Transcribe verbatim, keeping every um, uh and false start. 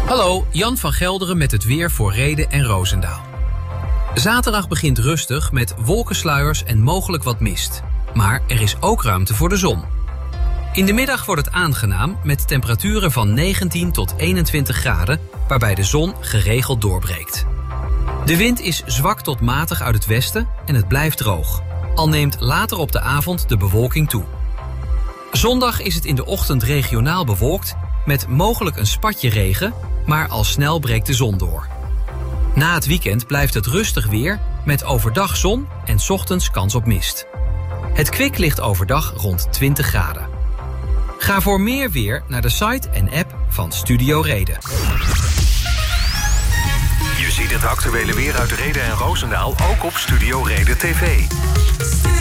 Hallo, Jan van Gelderen met het weer voor Rheden en Roosendaal. Zaterdag begint rustig met wolkensluiers en mogelijk wat mist. Maar er is ook ruimte voor de zon. In de middag wordt het aangenaam met temperaturen van negentien tot eenentwintig graden... waarbij de zon geregeld doorbreekt. De wind is zwak tot matig uit het westen en het blijft droog. Al neemt later op de avond de bewolking toe. Zondag is het in de ochtend regionaal bewolkt... met mogelijk een spatje regen, maar al snel breekt de zon door. Na het weekend blijft het rustig weer met overdag zon en 's ochtends kans op mist. Het kwik ligt overdag rond twintig graden. Ga voor meer weer naar de site en app van Studio Reden. Je ziet het actuele weer uit Rheden en Roosendaal ook op Studio Reden T V.